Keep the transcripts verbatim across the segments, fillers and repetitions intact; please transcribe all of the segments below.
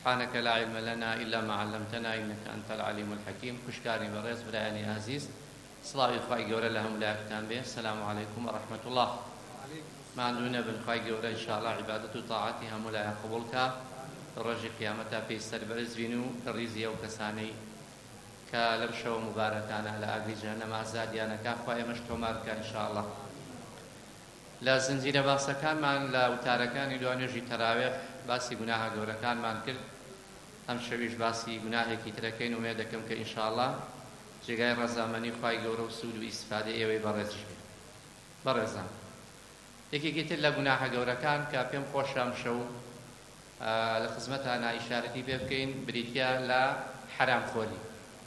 سبحانك لا علم لنا إلا ما علمتنا إنك أنت العليم الحكيم. كشكاري بريز برياني عزيز صلاة خواهي قولة لهم لا أكتان به. السلام عليكم ورحمة الله. ما عندنا بن خواهي قولة إن شاء الله عبادة طاعتها ملا قبولك الرجل قيامتها في السربرز بينو الرزية وكساني كالرشو مباركانا على أغري جهنم أزاديانا كاخواهي مشتومارك إن شاء الله. لا زنجيرە باسەکانمان لە وتارەکانی دوانێژی تەراویح باسی گوناهە گەورەکانمان کرد. ئەم شەویش باسی گوناهێکی ترەکەین و ومێ دەکەم کە ئینشاءالله جێگای ڕەزامەندی خوای گەورە و سوود و ئیسفادەی ئێوەی بەڕێز بێت. بەڕێزان، یەکێکی تر لە گوناهە گەورەکان کە پێم خۆشە ئەم شەو لە خزمەتانە ئیشارەتی پێ بکەین بریتیا لە حرامخۆری.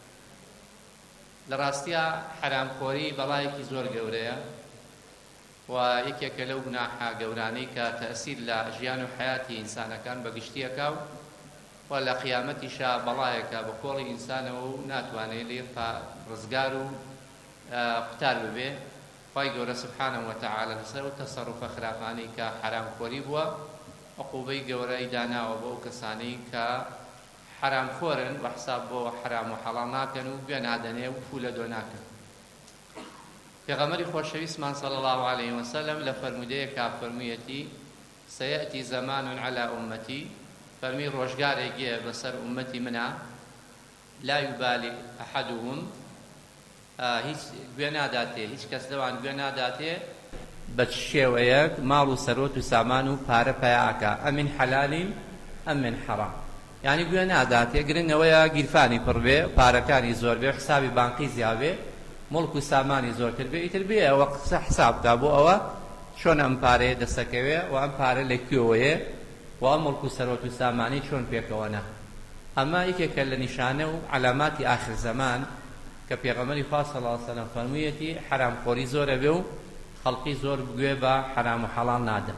لە ڕاستیە حرامخۆری بەڵایەکی زۆر گەورەیە و یەکێکە لەو گوناحە گەورانەی کە تەئسیر لە ژیان و حیاتی ئینسانەکان بەگشتیەکە و لە قیامەتیشا بەڵایەکە بە کۆڵی ئینسانەوە و ناتوانێت لێ ڕزگار و قوتار ببێ. خوای گەورە سبحانەه وتەعالە لەسەر و تەسەڕوفە خراپانەی کە حرامخۆری بووە عقوبەی گەورەی داناوە بۆ ئەو کەسانەی کە حرامخۆرن و حساب بۆ حرام و حەڵاڵ ناکەن و گوێ نادەنێ و پولە دۆ ناکەن. پێغەمبەری خۆشەویستمان صلی الله عليه وسلم لە فەرمودەیەکا فەرموویەتی سەیەتی زەمان عەلی ئومەتی، فەرمی ڕۆژگارێکیە بەسەر ئومەتی منە لا یوبالی ئەحەدوهم، هیچ گوێ ناداتێ، هیچ کەس لەوان گوێ ناداتێ بە چ شێوەیەک ماڵ و سەرۆت و سامان و پارە پەیاکە ئەم من حەلالین ئەم من حەرام. یعنی گوێ ناداتێ، گرنگەوەیە گیرفانی پڕ بێ، پارەکانی زۆر بێ، حسابی بانقی زیاد بێ، مڵک و سامانی زۆرتر بێ، ئیتر بێ ئەوە قسە حسابکا بۆ ئەوە چۆن ئەم پارەیە دەسەکەوێ و ئەم پارە لەکوێوەیە و ئەم مڵک و سەرۆت و سامانی چۆن پێکەوەنە. ئەمە یەکێکە لە نیشانە و عەلاماتی ئاخر زەمان کە پێغەمبەری خوا صلی الله علیه وسلم فەرموویەتی حرامخۆری زۆرە بێ و خەڵقی زۆر گوێ بە حرام و حەڵاڵ نادەن.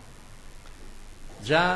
جا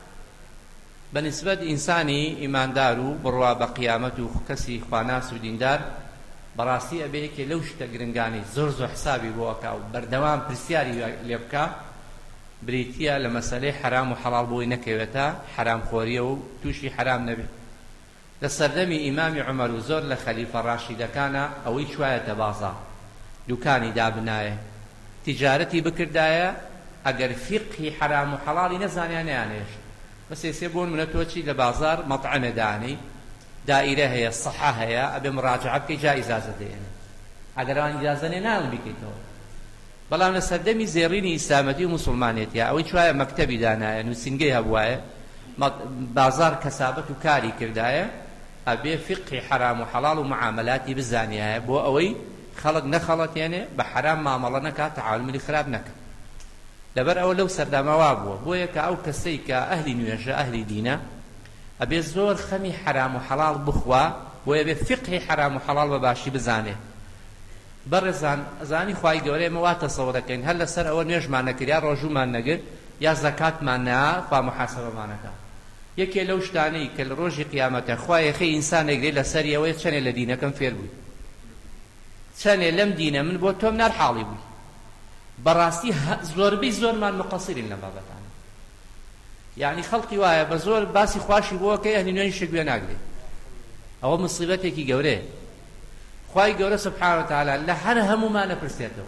بەنسبەت ئینسانی ئیماندار و بڕوا بە قیامەت و کەسی خواناس و دیندار بەڕاستی ئەبێ یەکێ لەو شتە گرنگانی زۆر زۆر حسابی بۆ ئەکا و بەردەوام پرسیاری لێ بکا بریتیە لە مەسەلەی حرام و حەڵاڵ بۆی نەکەوێتە حرامخۆریە و تووشی حرام نەبێت. لە سەردەمی ئیمامی عومەر و زۆر لە خەلیفە ڕاشیدەکانە ئەوەی چوایەتە بازاڕ، دوکانی دابنایە، تیجارەتی بکردایە، ئەگەر فیقهی حرام و حەڵاڵی نەزانیان نەیانێش. بەس ێسێ بۆن منە تۆچی لە بازاڕ مەطعەمێ دانی، دائیرە هەیە، سەحە هەیە، ئەبێ مڕاجعە بکەی جا ئیجازە دێنێ، ئەگەر ئەوان ئیجازە نێ ناڵم بیکەیتەوە. بەڵام لە سەردەمی زێڕینی ئیسلامەتی و موسڵمانێتیە ئەوەی چوایە مەکتەبی دانایە، نووسینگەی هەبوایە، بازار کەسابەت و کاری کردایە، ئەبێ فقهی حرام و حەڵاڵ و معاملاتی بزانیایە بۆ ئەوەی خەڵک نەخەڵەتێنێ، بە حرام مامەڵە نەکات، تەعاملی خراپ نەکات. لەبەر ئەوە لەو سەردامەوا بووە بۆیە کە ئەو کەسەی کە ئەهلی نوێژە، ئەهلی دینە، ئەبێ زۆر خەمی حرام و حەڵاڵ بخوا بۆیە بێ فقهی حرام و حەڵاڵ بەباشی بزانێ. بەڕێزان، ئەزانی خوای گەورە ئێمە وا تەسەووڕ دەکەین هەر لەسەر ئەوە نوێژمان نەکرد یا ڕۆژوومان نەگرت یا زەکاتمان نەها، خوا موحاسەبەمانەکات. یەکێ لەو شتانەی کە لە ڕۆژی قیامەتە خوا یەخەی ئینسانێک لێ لەسەری ئەوەیە چەندێ لە دینەکەم فێر بووی، چەندێ لەم دینە من بۆ تۆم نەرحاڵی بووی. بەڕاستی زۆربەی زۆرمان مقەسیرین لە بابەتانە، یعنی خەڵقی وایە بە زۆر باسی خواشی بۆ کە ئەهلی نوێژی گوێ ناگرێت. ئەوە مصیبەتێکی گەورەیە. خوای گەورە سبحانه وتعالى لە هەر هەموومانە پرسێتەوە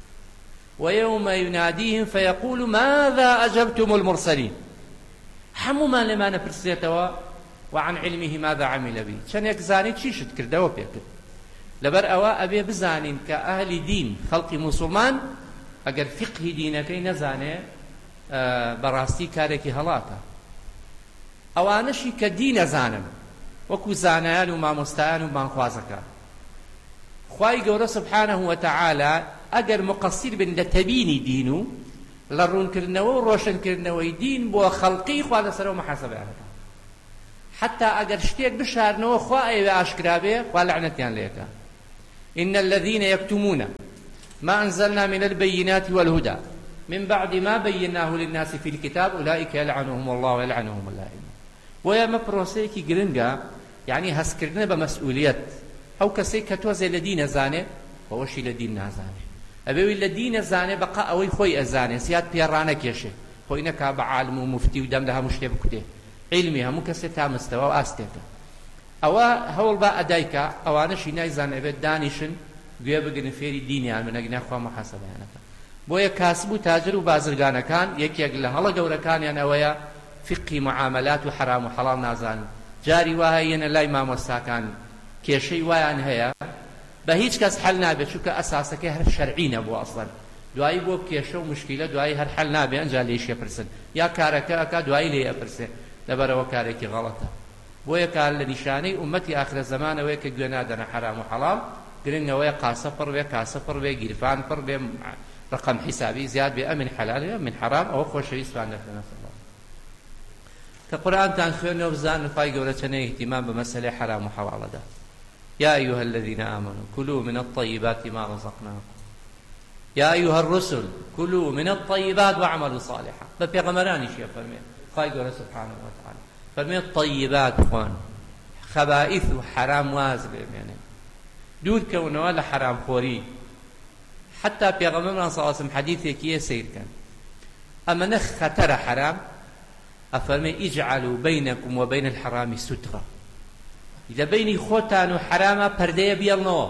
ويوم يناديهم فيقول ماذا أجبتم المرسلين، هەموومان لێمانە پرسێتەوە وعن علمه ماذا عمل به، چەندێک زانی چی شت کردەوە پێکرد. لەبەر ئەوە ئەبێ بزانین کە ئەهلی دین، خەڵقی موسڵمان، ئەگەر فقهی دینەکەی نەزانێ بەڕاستی کارێکی هەڵاتە. ئەوانەشی کە دین نەزانن وەکو زانایان و مامۆستایان و مانخوازەکان، خوای گەورە سبحانه وتعالى ئەگەر مقەسیر بن لە تەبینی دین و لە ڕوونکردنەوە و ڕۆشنکردنەوەی دین بۆ خەڵقی خوا لەسەرەوە محاسەبەیانەکە. حتا ئەگەر شتێک بشارنەوە خوا ئەوێ ئاشکرا بێ، خوا لەعنەتیان لێکا. إن الذين يكتمون ما أنزلنا من البينات والهدى من بعد ما بيناه للناس في الكتاب أولئك يلعنهم الله ويلعنهم اللاعنون. ويا مبروسيكي جرينجا، يعني هسكرنا بمسؤوليات ئەو کەسەی کە تۆزێ لە دین ئەزانێ خۆشی لە دین نازانێ، ئەبێوی لە دین ئەزانێ بەقا ئەوەی خۆی ئەزانێ، زیاد پێڕانەکێشێ، خۆی نەکا بە عالم و مفتی و دەم لە هەموو شتێ بکوتێ، علمی هەموو کەسێک تا مستەوە و ئاستێکە ئەوە هەوڵ بە ئەدایکە ئەوانەشی نایزانەوێت دانیشن گوێ بگرن فێری دینیان من ئەگەنا خوا محاسەبەیانەکە بۆیە کاسب و تاجر و بازرگانەکان یەکێک لە هەڵە گەورەکانیان ئەوەیە فقی معاملات و حرام و حەڵال نازانن جاری وایە یەنە لای مامۆستاکان کێشەی وایان هەیە بە هیچ کەس حەل نابێت چونکە ئەساسەکەی هەر شەرعینە بۆ ئەسڵەن دوایی بۆ کێشە و مشکلە دوایی هەر حەل نابێت ئەنجا لێش ئەپرسن یا کارەکە ئەکا دوایی لێ ئەپرسێ لەبەرەوە کارێکی غەڵەتە بۆیە کار لە نیشانەی ئومەتی ئاخرە زەمانەوەیە کە گوێ نادەنە حرام و حەڵال گرنگەوەیە قاسە پڕ بێ کاسە پڕ بێ گیرفان پڕ بێ ڕقم حیسابی زیاد بێ ئەمن حەلال من حرام ئەوە خۆشەویستوان دەکەنە کە قورئانتان خوێنەوە بزانن خی گەورە چەنە ئیهتیمام بە مەسەلەی حرام و حەڵالەدا يا أيها الذين آمنوا كلوا من الطيبات ما رزقناكم يا أيها الرسل كلوا من الطيبات واعملوا صالحا فبيغمراني شيء فرمي خاي قول سبحانه وتعالى فرمي الطيبات خوان خبائث وحرام وازب يعني دود كونه ولا حرام خوري حتى بيغمرنا صلى الله عليه وسلم حديثي كي سير كان أما نخ خطر حرام أفرمي اجعلوا بينكم وبين الحرام سترة إذا بيني خوتان وحرامة پردەیە بێڵنەوە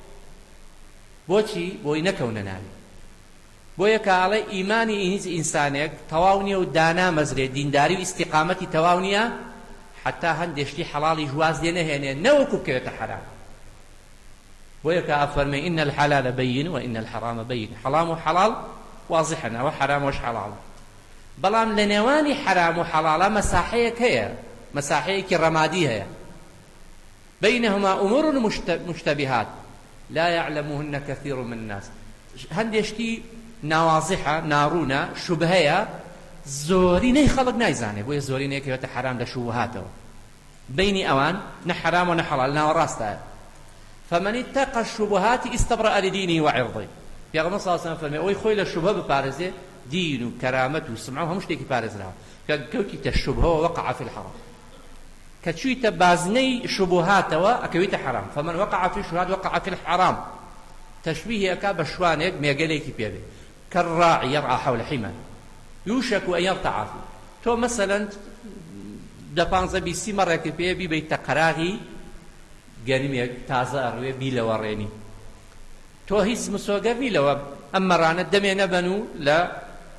بۆچی بۆی نەکەونە ناوی بۆیە کە ئاڵێ ئیمانی هیچ ئینسانێک تەواو نییە و دانا مەزرێ دینداری و ئیستیقامەتی تەواو نییە حتا هەندێشتی حەڵاڵی ژواز لێ نەهێنێ نەوەکو بکەوێتە حرام بۆیە کە ئەفەرمێ إن الحلال بين وإن الحرام بين حەڵام و حەڵاڵ واضحن ئەوە حرام وش حەڵاڵە بەڵام لە نێوانی حرام و حەڵاڵە مەساحەیەک هەیە مەساحەیەکی ڕەمادی هەیە بينهما أمور مشتبهات لا يعلمهن كثير من الناس هندشتي نواضحة نارونة شبهية زوري ني خلق نايزاني بوي زوري ني كيوتا حرام لشبهاته بيني أوان نحرام ونحلال نوراستا فمن اتقى الشبهات استبرأ لدينه وعرضه يا غمص صلى الله عليه وسلم وي خويل الشبهة ببارزه دين وكرامته وسمعه همش تيكي بارز لها كوكي الشبهة ووقع في الحرام كتشويت بازني شبهاتها أكويت حرام فمن وقع في الشبهات وقع في الحرام تشبيه أكاب شوانك ميقاليك بيبي كالراعي يرعى حول حمى يوشك أن يرتعى فيه تو مثلا دفانزا بيسي مرة كبيبي بيت قراغي قانمي تازا أروي بيلا وريني تو هيس مسوقر بيلا أما رانا الدمي نبنو لا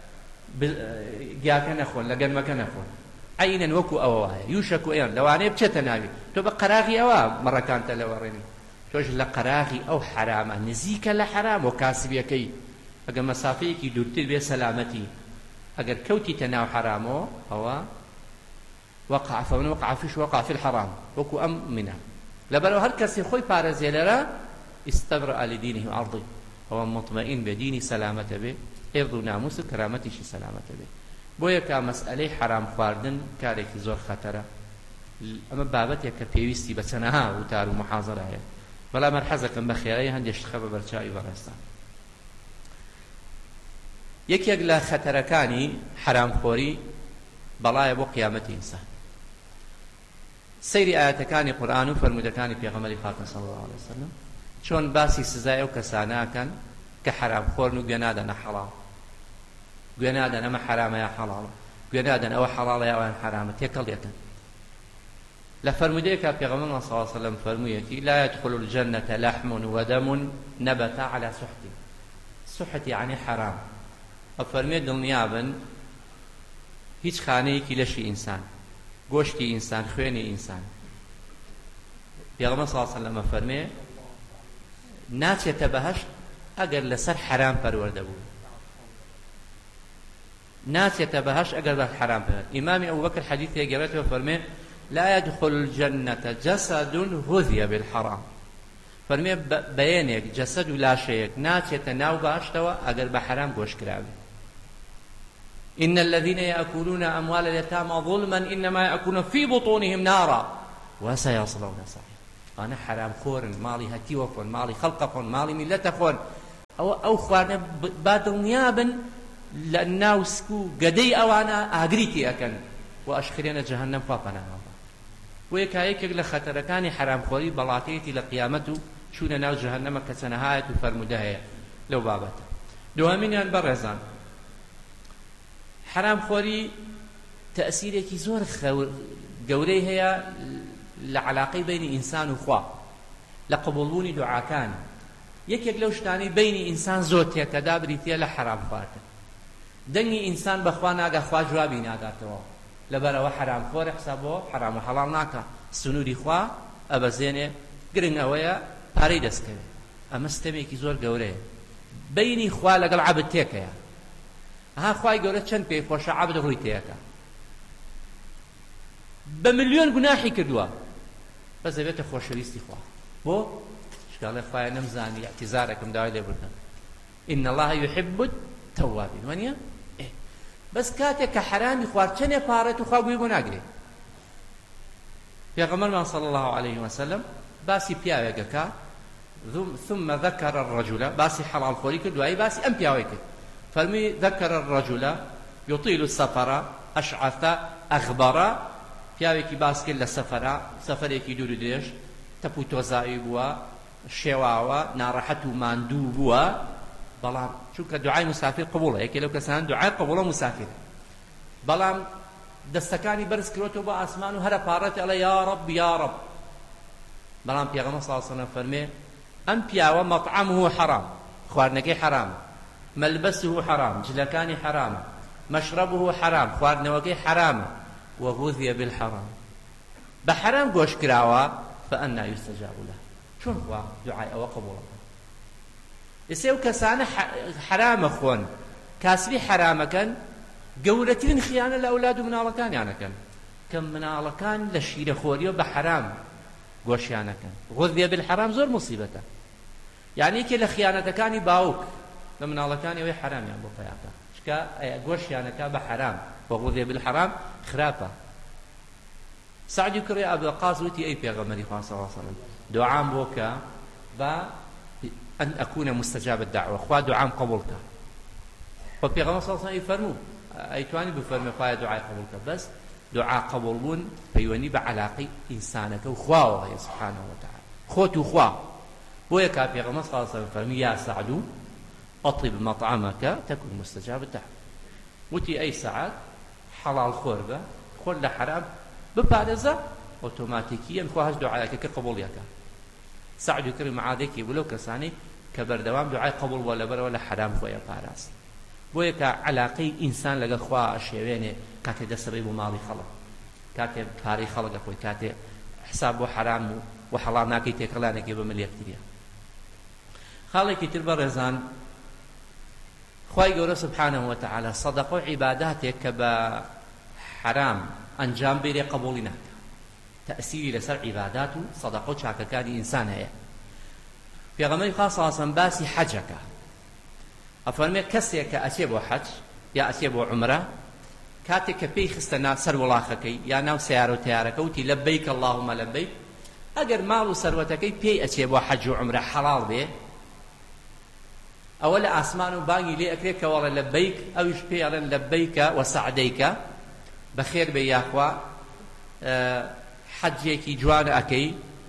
جاك نخون لقن مكان نخون عينا وكو أواه يوشك أيان لو أنا بشت ناوي تو بقراغي أواه مرة كانت لوريني توش لقراغي أو حرامة نزيك لحرام وكاسب يكي أجر مسافيك يدورتي بي سلامتي أجر كوتي تناو حرامه هو وقع فمن وقع فيش وقع في الحرام وكو أم منها لبرو هالكسي خوي بارزي لرا استبرأ لدينه وعرضه هو مطمئن بديني سلامة به إرض ناموس كرامتي شي سلامة به بۆیە کە مەسئلەی حرام خواردن کارێکی زۆر خەتەرە ئەمە بابەتێک کە پێویستی بە چەنەها وتار و محاضرە هەیە بەڵام هەر حەزەکەم بە خێرایی هەندێک شتە بە بەرچاوی بەڕێستان یەکێک لە خەتەرەکانی حرامخۆری بەڵایە بۆ قیامەتی ئینسان سەیری ئایەتەکانی قورئان و فەرموودەکانی پێغەمبەری خاتم صلی الله علیه وسلم چۆن باسی سزای ئەو کەسانەکەن کە حرامخۆرن و گوێ نادەنە حەڵاڵ گوێ نادەن ئەمە حرامە یا حەڵاڵە گوێ نادەن ئەوە حەڵاڵە یا ئەوان حرامە تێکەڵ دێتن لە فەرموودەیەکە پێغەمبەر صلی الله علیه وسلم فەرموویەتی لا يدخل الجنة لحم ودم نبت على سحت سحت يعني حرام ئەفەرمێ دڵنیابن هیچ خانەیەکی لەشی ئینسان گۆشتی ئینسان خوێنی ئینسان پێغەمبەر صلی الله علیه وسلم ئەفەرمێ ناچێتە بەهەشت ئەگەر لەسەر حرام پەروەردە بوو ناچێتە بەهەشت ئەگەر بە حرام پەروەردە ئیمامی ئەبوبەکر حەدیثێک گەورەتەوە فەرمێ لا يدخل الجنة جسد هذي بالحرام فەرمێ بەیەنێک جەسەد و لاشەیەک ناچێتە ناو باشتەوە ئەگەر بە حرام گۆشت کراوێ إن الذين يأكلون أموال اليتامى ظلما إنما يأكلون في بطونهم نارا وسيصلون سعيرا أنا حرام خورن مالي هتي وفون مالي خلقفون مالي ملتفون أو أو خوانا بادل نيابا لأناوسكو قدي أوانا أغريتي أكن وأشخرين جهنم فاقنا ويكايك لخطركاني حرام خوري بلاطيتي لقيامته شون ناو جهنم كسنهاية فرمدها لو بابته دوامين برزان حرام خوري تأثیرێکی زۆر گەورەی هەیە لە عەلاقەی بینی ئینسان و خوا لە قبوڵبوونی دوعاکان. یەکێک لەو شتانەی بینی ئینسان زۆر تێکەدا بریتە لە حرام خواردن. دەنگی ئینسان بەخوا ناگە، خوا جوابی ناداتەوە، لەبەرەوە حرامخۆرە حسابەوە حرام و حەڵاڵ ناکە، سنووری خوا ئەبەزێنێ. گرنگ ئەوەیە پارەی دەستکەوێت. ئەمە ستەمێکی زۆر گەورەیە. بینی خوا لەگەڵ عەبد تێکەیە. ها خوای گەورە چەند پێی خۆشە عەبد ڕووی تێیەکە، بە ملیۆن گوناحی کردووە، بەس دەبێتە خۆشەویستی خوا. بۆ شکاڵێ خوایە نەمزانی اعتیزارێکم داوای لێبوردن. ئین الله یحب التوابین، وانییە؟ بەس کاتێک کە حرامی خوارد چەندێ پارێت و خوا گوێی بۆ ناگرێت. پێغەمبەرمان صلی الله عليه وسلم باسی پیاوێکەکە ثم ذكر الرجل باسی حەڵال خۆری کرد، دوایی باسی ئەم پیاوەی کرد. فەرمی ذكر الرجل يطيل السفر أشعث أغبر، پیاوێکی باس کرد لە سەفەرە، سەفەرێکی دوور و درێژ، تەپ و تۆزایی بووە، شێواوە، ناڕەحەت و ماندوو بووە. بەڵام چونکە دوعای مسافر قبوڵە، یەکێ لەو کەسان دوعای قبوڵە مسافرە، بەڵام دەستەکانی بەرز کردوەوە بۆ ئاسمان و هەرە پاڕێت ئەڵێ یا ڕەب یا ڕەب. بەڵام پێغەمبەر صلی الله علیه وسلم فەرمێ ئەم پیاوە مەطعەمه حەرام، خواردنەکەی حەرامە، مەلبەسه حەرام، جلەکانی حەرامە، مەشرەبه حەرام، خواردنەوەکەی حەرامە، وغوذي بالحرام، بحرام گۆش کراوە، فأنا يستجاب له. چۆن خوا دوعای ئەوە قبوڵە؟ ئێستا ئەو کەسانە حرامە خۆن، کاسبی حرامەکەن، گەورەترین خیانە لە ئەولاد و مناڵەکانیانەکەن، کە مناڵەکان لە شیرەخۆریەوە بە حرام گۆشیانەکەن. غوذي بالحرام زۆر مصیبەتە. یعنی کە لە خیانەتەکانی باوک لە مناڵەکانی ئەوەی حرامیان بۆ پەیاکە، چکە گۆشیانەکە بە حرام، وغوذي بالحرام خراپە. سعدی کوڕی ئەبی وەقاص وتی ئەی پێغەمبەری خوا صلی الله علیه وسلم دوعام بۆکە بە ئەن ئەکونە مستەجاب الدعوە، خوا دوعام قبوڵکە. و پێغەمبەر صلی الله علیه وسلم فەرموو ئەیتوانی بفەرمێ خوایە دوعای قبوڵکە، بەس دوعا قبوڵبوون پەیوەندی بە عەلاقەی ئینسانەکە و خواوە هەیە سبحانه وتعالى، خۆت و خوا. بۆیە کە پێغەمبەر صلی الله علیه وسلم فەرمی یا سعد أطب مطعمك تكن مستجاب الدعوة. وتی ئەی سەعاد حەڵال خۆر بە، خۆر لە حرام بپارێزە، ئۆتۆماتیکیەن خوا هەست دوعایەکە قبوڵیەکە. سەعد کوڕی معادێکی بوو لەو کەسانی کە بەردەوام دوعای قبوڵ بووە لەبەرەوە لە حرام خۆیان پاراست. بۆیە کە عەلاقەی ئینسان لەگەڵ خوا شێوێنێ کاتێ دەسەبەی بۆ ماڵی خەڵک، کاتێ پارەی خەڵک ئەخۆی، کاتێ حساب بۆ حرام و حەڵال ناکەی، تێکەڵانێکی بە ملیەکتریە. خاڵێکی تر بەڕێزان، خوای گەورە سبحانه وتعالى صدقه و عیباداتێک کە بە حرام ئەنجام بێرێ قبوڵی ناکە. تەئسیری لەسەر عیبادات و صدقه و چاکەکانی ئینسان هەیە. پێغەمبەری خوا صلی الله علیه وسلم باسی حەجەکە، ئەفەرمێ کەسێک کە ئەچێ بۆ حەج یا ئەچێ بۆ عومرە، کاتێک کە پێی خستە سەر وڵاخەکەی یا ناو سیارە و تیارەکە، وتی لەبەیک اللهم لەبەیک، ئەگەر ماڵ و سەروەتەکەی پێی ئەچێ بۆ حەج و عومرە حەڵاڵ بێ، ئەوە لە ئاسمان و بانگی لێ ئەکرێت کە وەڵێ لەبەیک، ئەویش پێی ئەڵێن لەبەیکە وەسەعدەیکە، بەخێر بێ یاخوا حەجێکی جوان ئەکەی،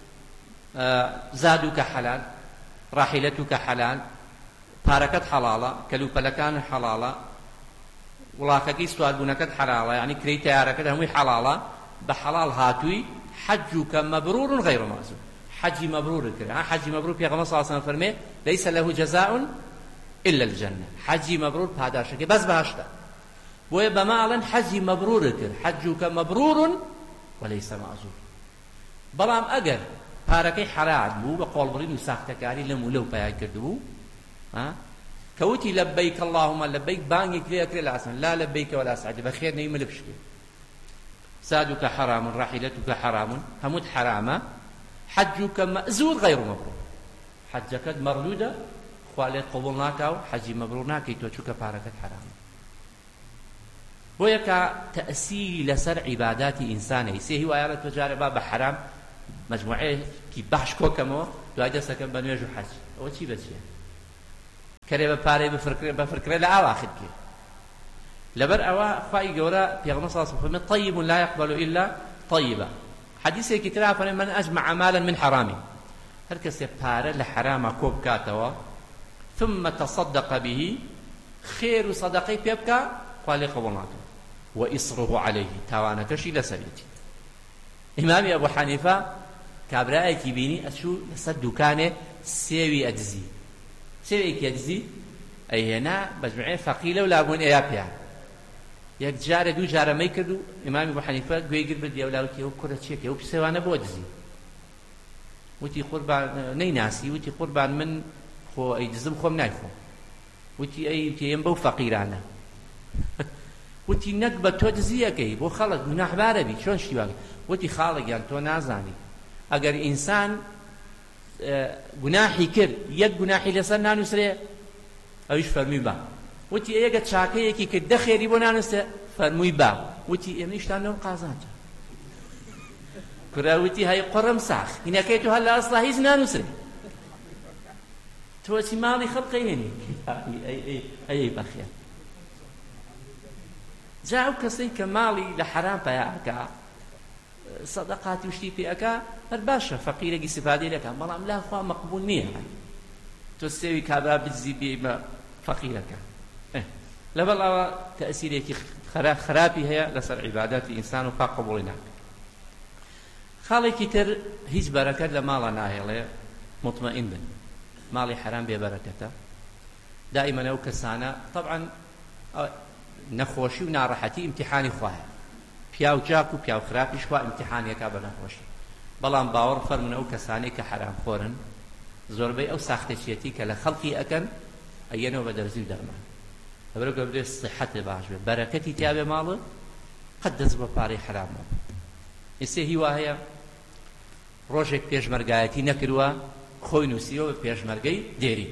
زادوکە حەلال، ڕاحیلەتوکە حەلال، پارەکەت حەڵاڵە، کەلوپەلەکان حەڵاڵە، وڵاکەکەی سواربوونەکەت حەڵاڵە، یعنی کرێی تیارەکەت هەمووی حەڵاڵە، بە حەڵاڵ هاتووی، حەجوکە مەبرور غەیر مەئزور، حەجی مەبرور کرد. حەجی مەبرور پێغەمبەر صلی الله علیه وسلم فەرمێ لەیسە لەهو جەزاء إلا الجنة، حەجی مەبرور پاداشەکەی بەس بەهەشتە. بۆیە بەماڵن حەجی مەبرور کرد، حەجوکە مەبرور وەلەیسە مەئزور. بەڵام ئەگەر پارەکەی حەلال بوو، بە قۆڵبڕین و ساختەکاری لەم و لەو پەیان کردبوو، کەوتی لەبەیک اللهم لەبەیک، بانگێک لێ ئەکرێ لە ئاسمان، لا لەبەیکە وەلا سەعدە، بەخێر نەی ملە بشکێ، زادوکە حەرام، ڕاحیلەتوکە حەرام، هەمووت حەرامە، حەجوکە مەئزور غەیر مەبرور، حەجەکەت مەردوودە، خوا لێت قبوڵ ناکا و حەجی مەبرور ناکەی تۆ چووکە پارەکەت حەرامە. بۆیە کە تەئسیری لەسەر عیباداتی ئینسانەی سێ هیوایە تۆ جارێ با بە حەرام مەجموعەیەکی باش کۆکەمەوە، دوای دەستەکەم بە نوێژ و حەج، ئەوە چی بەچیە؟ کەرێ بە پارەی بەفرکرێ لە ئاوا آخر کرد. لەبەر ئەوە خوای گەورە پێغەمبەر صلی الله علیه وسلم فەرمێ طیب لا يقبل إلا طیبا. حەدیثێکی ترا فەرمێ من أجمع مالا من حرام، هەر کەسێ پارە لە حرامە کۆ بکاتەوە، ثم تصدق به، خێر و سەدەقەی پێ بکە، خوا لێ قبوڵ ناکات. وإصره عليه تاوانا كشي لسريتي إمامي أبو حنيفة كابرائي كيبيني أشو لسد دوكانه سيوي أجزي سيوي كيجزي أي هنا بجمعين فقيلة ولا بون إيابيا يك جارة دو جارة ما يكردو إمامي أبو حنيفة قوي قرب الدي أولاوتي أو كرة شيكي أو بسيوانا بوجزي وتي قربان نيناسي وتي قربان من خو أي جزم خو منايخو وتي أي وتي ينبو فقيرانا وتي نقبة تجزيكي بو خلق مناح باربي شلون شتي وتي خالق يعني تو نازاني أجر إنسان گوناحی کرد یەک گوناحی لەسەر نانووسرێ ئەویش فەرمووی با وتی ئەگە چاکەیەکی کرد دە خێری بۆ نانووسێ فەرمووی با وتی ئێمە نیشتان لەم قازانجە کورا وتی هەی قڕم ساخ هینەکەی تۆ هەر لە ئەسڵا هیچ نانووسرێ تۆ چی ماڵی خەڵقی هێنی ئەی بەخێر جا ئەو کەسەی کە ماڵی لە حەرام پەیاکە صدقاتی وشتی پێەکە هەر باشە فەقیرێکی سفادەی لەکە بەڵام لاخوا مەقبول نییە تۆ سێوی کابرا بجزی بێمە فەقیرەکە لەبەڵ ئەوە تەئسیرێکی خراپی هەیە لەسەر عیباداتی ئینسان و پاک قبوڵی ناکرێت خاڵێکی تر هیچ بەرەکەت لە ماڵە ناهێڵێ مطمئن بن ماڵی حرام بێ بەرەکەتە دائیمەن ئەو کەسانە طبعا نەخۆشی و ناڕەحەتی ئیمتیحانی خوایە پیا و جاک و پیا و خراپیش خوا ئیمتیحانیەکە بە نەخۆشی بەڵام باوەڕ فەرمونە ئەو کەسانەی کە حرام خۆرن زۆربەی ئەو ساختەچێتی کە لە خەڵقی ئەکەن ئەیەنەوە بە دەرزی و دەرمان لەبەرەوە گەورەی سیحەتێ باش بێ بەرەکەتی تیا بێ ماڵە قەت دەست بە پارەی حرامەوە ئێستا هیوا هەیە ڕۆژێک پێشمەرگایەتی نەکردووە خۆی نووسیەوە بە پێشمەرگەی دێری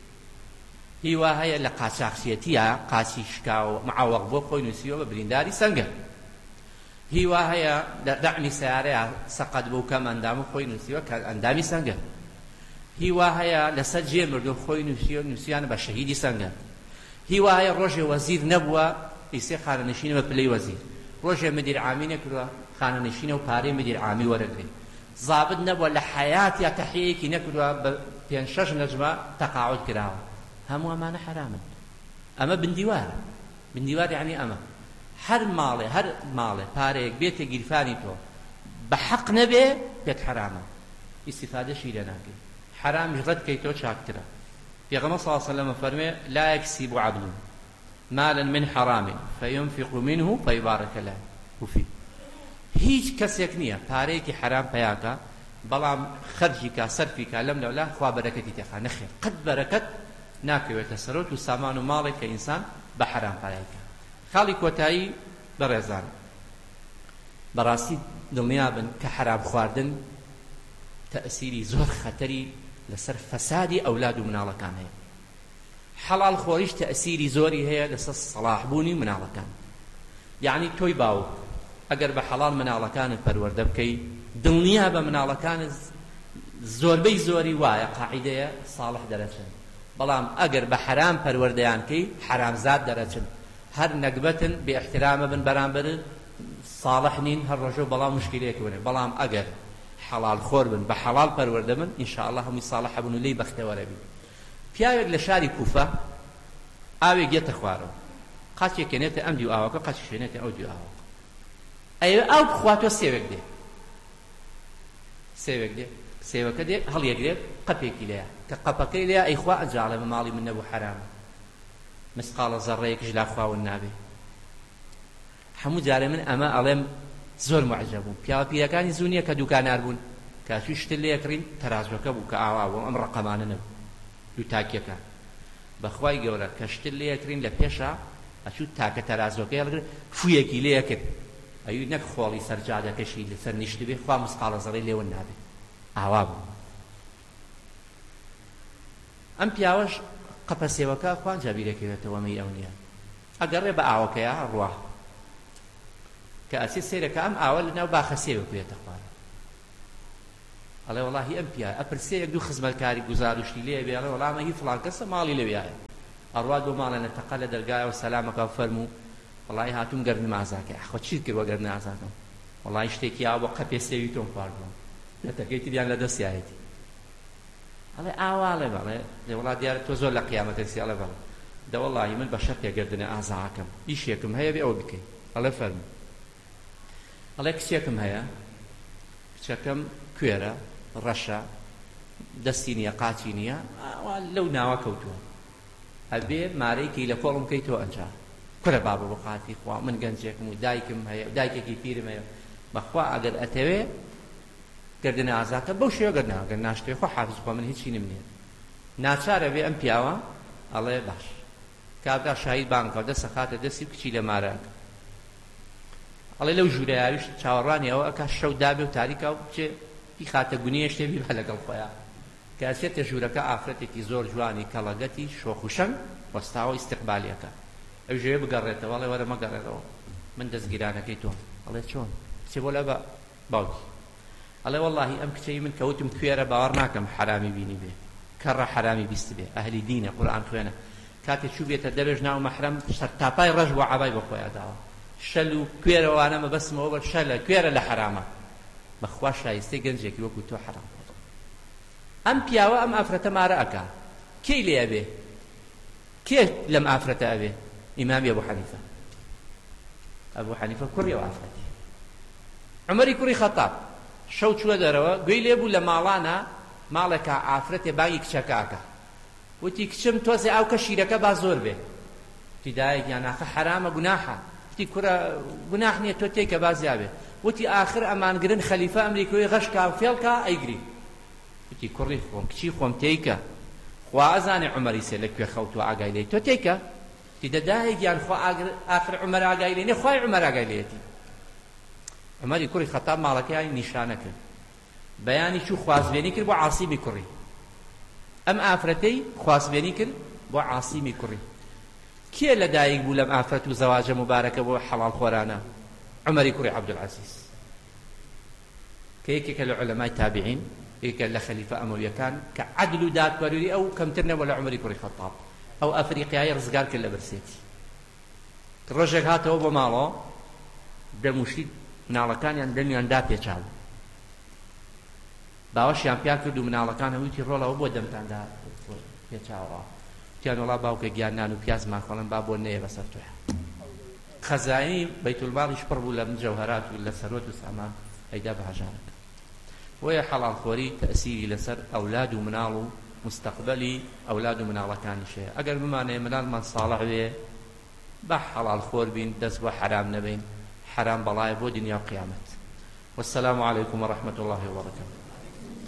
هیوا هەیە لە قاچاقچێتیە قاچی شکاوە معاوەق بۆ خۆی نووسیەوە بە برینداری سەنگە هیوا هەیە لە دەعمی سیارەیە سەقەت بۆ کەم ئەندام خۆی نووسیەوە کە ئەندامی سەنگە هیوا هەیە لەسەر جێ مردو خۆی نووسیەوە نووسیانە بە شەهیدی سەنگە هیوا هەیە ڕۆژێ وەزیر نەبووە ئیسێ خانەنشینە بە پلەی وەزیر ڕۆژێ مدیر عامی نەکردووە خانەنشینە و پارەی مدیر عامی وەرەگرێ زابط نەبووە لە حەیاتیا تەحیەیەکی نەکردووە بە پێنج شەش نەجمە تەقاعود کراوە هەموو ئەمانە حرامن ئەمە بندیوارە بندیوار یعنی ئەمە هەر ماڵێ هەر ماڵێ پارەیەک بێتە گیرفانی تۆ بە حەق نەبێ پێت حرامە ئیستیفادەشی لێ ناکەی حرامیش ڕەت کەیتەوە چاکترە پێغەمبەر صلی الله علیه وسلم فەرمێ لا یەکسیب عەبد مالا من حرام فينفق منه فيبارك له فيه هیچ کەسێک نییە پارەیەکی حرام پەیاکە بەڵام خەرجی کا سەرفی کا لەم لەولا خوا بەرەکەتی تێخا نەخێر قەت بەرەکەت ناکەوێتە سەرۆت و سامان و ماڵێک کە ئینسان بە حرام پەیاکە خاڵی کۆتایی بەڕێزان بەڕاستی دڵنیابن کە حرام خواردن تەئسیری زۆر خەتەری لەسەر فەسادی ئەولاد و مناڵەکان هەیە حەڵال خۆریش تەئسیری زۆری هەیە لەسەر سەڵاحبوونی مناڵەکان یعنی تۆی باوک ئەگەر بە حەڵال مناڵەکانت پەروەردە بکەی دڵنیا بە مناڵەکانت زۆربەی زۆری وایە قاعیدەیە ساڵح دەرەچن بەڵام ئەگەر بە حرام پەروەردەیان کەی حرامزاد دەرەچن هەر نەکبەتن بێ احترامە بن بەرامبەر ساڵح نین هەر ڕۆژە بەڵام مشکلەیەک ونێ بەڵام ئەگەر حەڵال خۆر بن بە حەڵال پەروەردە بن ئینشاءالله هەمووی ساڵح بن و لێی بەختەوەرە بین پیاوێک لە شاری کوفە ئاوێک گێتە خوارەوە قاچێک هێنێتە ئەم دیو ئاوەکە قاچی شوێنێتە ئەو دیو ئاوەکە ئەوێ ئاو بخواتۆ سێوێک دێ سێوێک دێ سێوەکە دێ هەڵیەگرێت قەپێکی لێیە کە قەپەکەی لێیە ئەی خوا ئەجاڵە بە ماڵی من نەبوو حرامە مسقالە زەڕەیەکیش لا خواون نابێ هەموو جارێ من ئەمە ئەڵێم زۆر معجەب بووم پیاوە پیرەکانی زوو نییە کە دوکانار بوون کاتوی شتر لێکڕین تەرازۆکە بوو کە ئاوا بوو ئەم ڕەقەمانە نەبوو دوو تاکیەکە بەخوای گەورە کە شتر لێکڕین لە پێشە ئەچوو تاکە تەرازۆکە هەڵگرت فوویەکی لێ کرد ئەوی نەک خۆڵی سەرجادەکەشی لەسەر نیشت بێ خوا مسقالە زەڕەی لێوە نابێ ئاوا بوو ئەم پیاوەش قەپەسێوەکە خوان جابیرەکەوێتەوە مەی ئەو نییە ئەگەڕێ بە ئاوەکەیە ڕوا کە ئەچێ سێرەکە ئەم ئاوە لەناو باخە سێوە بێتە خوارە ئەڵێ وەڵاهی ئەم پیاوە ئەپرسێ یەک دوو خزمەتکاری گوزاروشتی لێ بێ ئەڵێ وەڵامە هی فڵان کەسە ماڵی لەوێیە ئەڕوا دوو ماڵە نەتەقە لە دەرگایەوە سەلامەکە فەرموو وەڵاهی هاتووم گەرنم ئازاکە خۆ چیت کردوە گەرنە ئازاکەم وەڵاهی شتێکی ئاوە قەپێ سێوی تۆم خواردووە نەتەکەی تریان لە دەستیایەتی ئەڵێ ئاواڵێ بەڵێ لێ وڵا دیارە تۆ زۆر لە قیامەتە سی ئەڵێ بەڵێ دە وەڵاهی من بە شەر پێگەردنە ئازاکەم ئیشێکم هەیە بێ ئەوە بکەی ئەڵێ فەرموو ئەڵێ کچێکم هەیە کچەکەم کوێرە ڕەشە دەستی نییە قاچی نییە لەو ناوە کەوتووە ئەبێ مارەیەکی لە کۆڵم کەیتەوە ئەنجا کورە بابە بۆ قاتی خوا من گەنجێکم و دایکم هەیە دایکێکی پیرم هەیە بەخوا ئەگەر ئەتەوێ گردنە ئازاکە بەو شێوە گەردناگەر ناشتوێ خۆ حافز خۆ من هیچی نم نییە ناچارە بێ ئەم پیاوە ئەڵێ باش کابرا شاهید بانکەوە دەسە خاتە دەستی کچی لە مارەکە ئەڵێ لەو ژوورە یاویش چاوەڕانیەوە ئەکا شەو دابێ و تاریکا و بچێ پی خاتە گونیە شتێبی بە لەگەڵ خۆیان کاسێتە ژوورەکە ئافرەتێکی زۆر جوانی کەڵەگەتی شۆخ و شەنگ وەستاوە ئیستیقبالیەکە ئەو ژێوێ بگەڕێتەوە ئەڵێ وەرە مەگەڕێتەوە من دەستگیرانەکەی تۆم ئەڵێ چۆن کچێ بۆ لە بە باوکی ئەڵێ وەڵڵاهی ئەم کچەی من کەوتم کوێرە باوەڕ ناکەم حرامی بینی بێ کەڕە حرامی بیست بێ ئەهلی دینە قورئان خوێنە کاتێک چوو بێتە دەرێژ ناو مەحرەم سەرتاپای ڕەش بۆ عەبای بۆ خۆیان داوە شەل و کوێرەوانە مەبەستمەوە بە شەلە کوێرە لە حرامە بەخوا شایستەی گەنجێکی وەکو تۆ حرام ئەم پیاوە ئەم ئافرەتە مارە ئەکا کێی لێ ئەبێ کێ لەم ئافرەتە ئەبێ ئیمامی ئەبوو حەنیفە ئەبوو حەنیفە کوڕی ئەو ئافرەتی عومەری کوڕی خەتاب شەو چووە دەرەوە گوێی لێبوو لە ماڵانە ماڵێکە ئافرەتێ باگی کچەکە ئەکا وتی کچم تۆزێ ئەو کە شیرەکە با زۆر بێ وتی دایک یان ئاخە حرامە گوناحە وتی کوڕە گوناح نییە تۆ تێکە با زیابێ وتی ئاخر ئەمانگرن خەلیفە ئەمریکەوەی غەشکا و فێڵکا ئەیگری وتی کوڕی خۆم کچی خۆم تێیکە خوا ئەزانێ عومەری سێ لەکوێ خەوتووە ئاگای لێی تۆ تێیکە وتی دەدایک یان خوا ئاخر عومەر ئاگای لێ نێ خوای عومەر ئاگای لێیەتی عومەری کوڕی خەتاب ماڵەکەی نیشانە کرد بەیانی چوو خوازبێنی کرد بۆ عاسیمی کوڕی ئەم ئافرەتەی خوازبێنی کرد بۆ عاسیمی کوڕی کێ لەدایک بوو لەم ئافرەت و زەواجە مبارەکە بۆ حەڵال خۆرانە عومەری کوڕی عەبدولعەزیز کە یەکێکە لە عولەمای تابعین یەکێکە لە خەلیفە ئەمەویەکان کە عەدل و دادپەروەری ئەو کەمتر نەبوو لە عومەری کوڕی خەتاب ئەو ئەفریقیایی ڕزگار کرد لە بەرسێتی ڕۆژێک هاتەوە بۆ ماڵەوە دەموشید مناڵەکانیان دەمیان دا پێچاو باوەشیان پیان کرد و مناڵەکان هەوتی ڕۆڵەوە بۆ دەمتاندا پێچاوە تیان وڵا باوکە گیاننان و پیازمان خەڵن با بۆ نەیە بەسەر تۆیە خەزایی بەیتولماڵیش پڕ بوو لە مجەوهەرات و لە سەرۆت و سامان هەیدا بە هەژارەکە وەیە حەڵالخۆری تەئسیری لەسەر ئەولاد و مناڵ و مستەقبەلی ئەولاد و مناڵەکانیشەیە ئەگەر بمانەیە مناڵمان ساڵح وێ بە حەڵالخۆر بین دەست بۆ حرام نەبین حرام بەڵایە بۆ دنیا و قیامەت والسلام عليكم ورحمة الله وبركاته